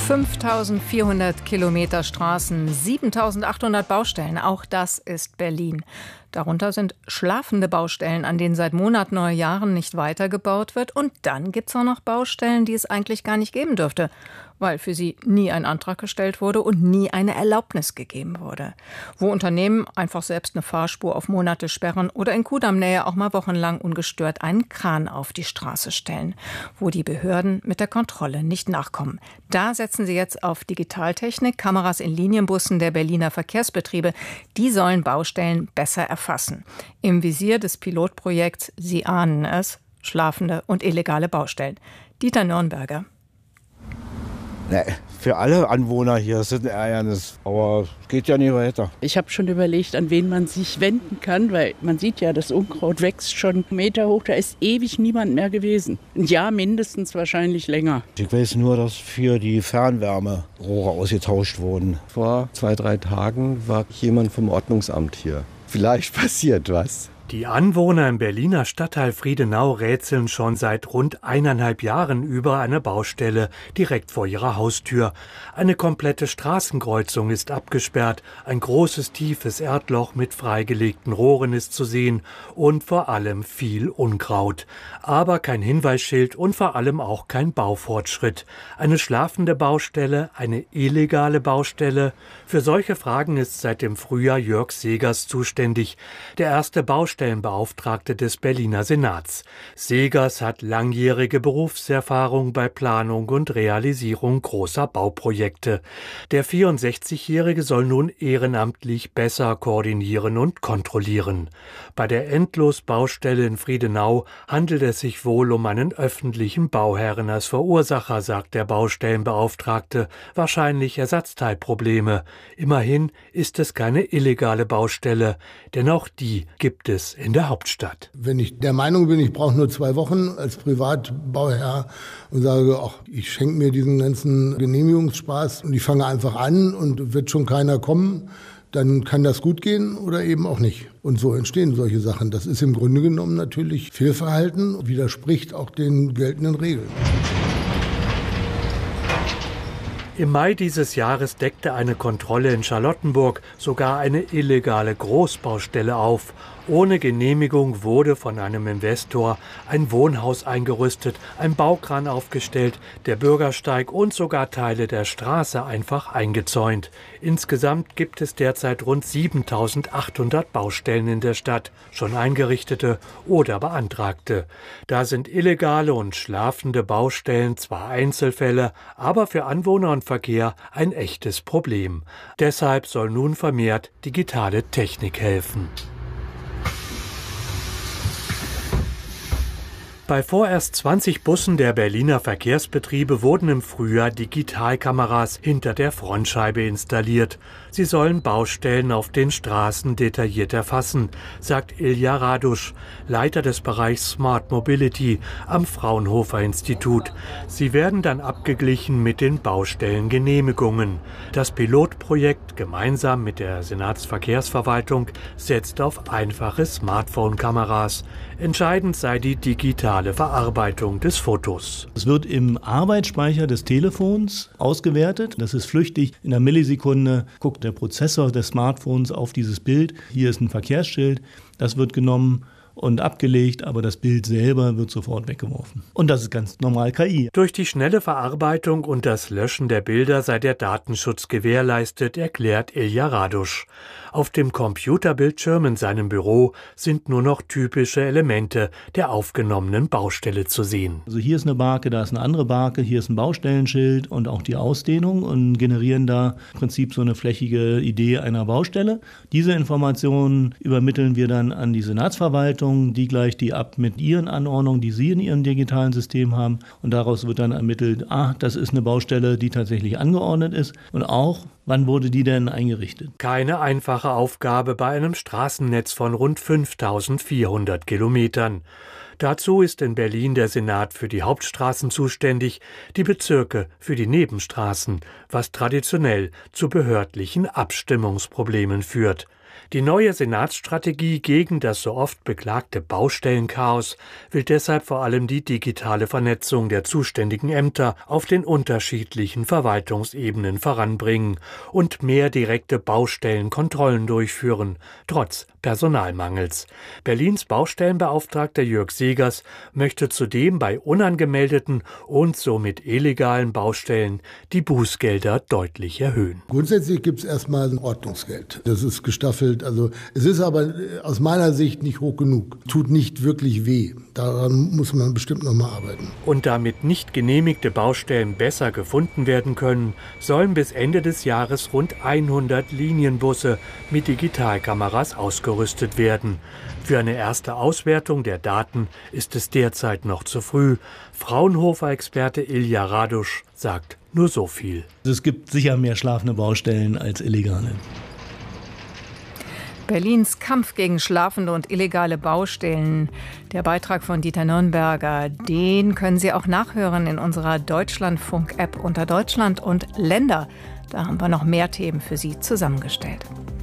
5.400 Kilometer Straßen, 7.800 Baustellen, auch das ist Berlin. Darunter sind schlafende Baustellen, an denen seit Monaten oder Jahren nicht weitergebaut wird. Und dann gibt es auch noch Baustellen, die es eigentlich gar nicht geben dürfte, weil für sie nie ein Antrag gestellt wurde und nie eine Erlaubnis gegeben wurde. Wo Unternehmen einfach selbst eine Fahrspur auf Monate sperren oder in Kudamm-Nähe auch mal wochenlang ungestört einen Kran auf die Straße stellen. Wo die Behörden mit der Kontrolle nicht nachkommen. Da setzen sie jetzt auf Digitaltechnik, Kameras in Linienbussen der Berliner Verkehrsbetriebe. Die sollen Baustellen besser erfassen. Im Visier des Pilotprojekts, Sie ahnen es, schlafende und illegale Baustellen. Dieter Nürnberger. Für alle Anwohner hier ist es ein Ärgernis, aber es geht ja nicht weiter. Ich habe schon überlegt, an wen man sich wenden kann, weil man sieht ja, das Unkraut wächst schon Meter hoch, da ist ewig niemand mehr gewesen. Ein Jahr mindestens, wahrscheinlich länger. Ich weiß nur, dass für die Fernwärmerohre ausgetauscht wurden. Vor 2-3 Tagen war jemand vom Ordnungsamt hier. Vielleicht passiert was. Die Anwohner im Berliner Stadtteil Friedenau rätseln schon seit rund 1,5 Jahren über eine Baustelle direkt vor ihrer Haustür. Eine komplette Straßenkreuzung ist abgesperrt, ein großes tiefes Erdloch mit freigelegten Rohren ist zu sehen und vor allem viel Unkraut. Aber kein Hinweisschild und vor allem auch kein Baufortschritt. Eine schlafende Baustelle, eine illegale Baustelle? Für solche Fragen ist seit dem Frühjahr Jörg Segers zuständig, der erste Baustellenbeauftragte des Berliner Senats. Segers hat langjährige Berufserfahrung bei Planung und Realisierung großer Bauprojekte. Der 64-Jährige soll nun ehrenamtlich besser koordinieren und kontrollieren. Bei der Endlosbaustelle in Friedenau handelt es sich wohl um einen öffentlichen Bauherren als Verursacher, sagt der Baustellenbeauftragte. Wahrscheinlich Ersatzteilprobleme. Immerhin ist es keine illegale Baustelle, denn auch die gibt es in der Hauptstadt. Wenn ich der Meinung bin, ich brauche nur 2 Wochen als Privatbauherr und sage, ach, ich schenke mir diesen ganzen Genehmigungsspaß und ich fange einfach an und wird schon keiner kommen, dann kann das gut gehen oder eben auch nicht. Und so entstehen solche Sachen. Das ist im Grunde genommen natürlich Fehlverhalten und widerspricht auch den geltenden Regeln. Im Mai dieses Jahres deckte eine Kontrolle in Charlottenburg sogar eine illegale Großbaustelle auf. Ohne Genehmigung wurde von einem Investor ein Wohnhaus eingerüstet, ein Baukran aufgestellt, der Bürgersteig und sogar Teile der Straße einfach eingezäunt. Insgesamt gibt es derzeit rund 7.800 Baustellen in der Stadt, schon eingerichtete oder beantragte. Da sind illegale und schlafende Baustellen zwar Einzelfälle, aber für Anwohner und Verkehr ein echtes Problem. Deshalb soll nun vermehrt digitale Technik helfen. Bei vorerst 20 Bussen der Berliner Verkehrsbetriebe wurden im Frühjahr Digitalkameras hinter der Frontscheibe installiert. Sie sollen Baustellen auf den Straßen detailliert erfassen, sagt Ilja Radusch, Leiter des Bereichs Smart Mobility am Fraunhofer Institut. Sie werden dann abgeglichen mit den Baustellengenehmigungen. Das Pilotprojekt gemeinsam mit der Senatsverkehrsverwaltung setzt auf einfache Smartphone-Kameras. Entscheidend sei die digitale Verarbeitung des Fotos. Es wird im Arbeitsspeicher des Telefons ausgewertet. Das ist flüchtig. In einer Millisekunde guckt der Prozessor des Smartphones auf dieses Bild. Hier ist ein Verkehrsschild. Das wird genommen und abgelegt, aber das Bild selber wird sofort weggeworfen. Und das ist ganz normal KI. Durch die schnelle Verarbeitung und das Löschen der Bilder sei der Datenschutz gewährleistet, erklärt Ilja Radusch. Auf dem Computerbildschirm in seinem Büro sind nur noch typische Elemente der aufgenommenen Baustelle zu sehen. Also hier ist eine Barke, da ist eine andere Barke, hier ist ein Baustellenschild und auch die Ausdehnung und generieren da im Prinzip so eine flächige Idee einer Baustelle. Diese Informationen übermitteln wir dann an die Senatsverwaltung, die gleicht die ab mit ihren Anordnungen, die sie in ihrem digitalen System haben. Und daraus wird dann ermittelt, das ist eine Baustelle, die tatsächlich angeordnet ist und auch, wann wurde die denn eingerichtet? Keine einfache Aufgabe bei einem Straßennetz von rund 5.400 Kilometern. Dazu ist in Berlin der Senat für die Hauptstraßen zuständig, die Bezirke für die Nebenstraßen, was traditionell zu behördlichen Abstimmungsproblemen führt. Die neue Senatsstrategie gegen das so oft beklagte Baustellenchaos will deshalb vor allem die digitale Vernetzung der zuständigen Ämter auf den unterschiedlichen Verwaltungsebenen voranbringen und mehr direkte Baustellenkontrollen durchführen, trotz Personalmangels. Berlins Baustellenbeauftragter Jörg Segers möchte zudem bei unangemeldeten und somit illegalen Baustellen die Bußgelder deutlich erhöhen. Grundsätzlich gibt es erstmal ein Ordnungsgeld. Das ist gestaffelt. Also es ist aber aus meiner Sicht nicht hoch genug. Tut nicht wirklich weh. Daran muss man bestimmt noch mal arbeiten. Und damit nicht genehmigte Baustellen besser gefunden werden können, sollen bis Ende des Jahres rund 100 Linienbusse mit Digitalkameras ausgerüstet werden. Für eine erste Auswertung der Daten ist es derzeit noch zu früh. Fraunhofer-Experte Ilja Radusch sagt nur so viel. Es gibt sicher mehr schlafende Baustellen als illegale. Berlins Kampf gegen schlafende und illegale Baustellen. Der Beitrag von Dieter Nürnberger, den können Sie auch nachhören in unserer Deutschlandfunk-App unter Deutschland und Länder. Da haben wir noch mehr Themen für Sie zusammengestellt.